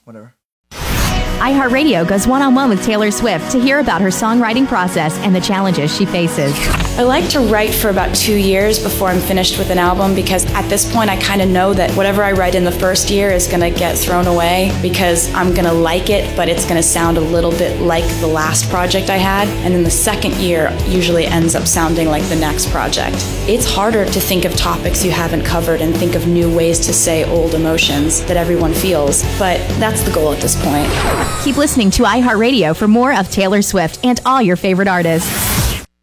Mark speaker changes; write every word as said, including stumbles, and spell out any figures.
Speaker 1: whatever.
Speaker 2: iHeartRadio goes one-on-one with Taylor Swift to hear about her songwriting process and the challenges she faces.
Speaker 3: I like to write for about two years before I'm finished with an album, because at this point I kind of know that whatever I write in the first year is going to get thrown away because I'm going to like it, but it's going to sound a little bit like the last project I had. And then the second year usually ends up sounding like the next project. It's harder to think of topics you haven't covered and think of new ways to say old emotions that everyone feels, but that's the goal at this point.
Speaker 2: Keep listening to iHeartRadio for more of Taylor Swift and all your favorite artists.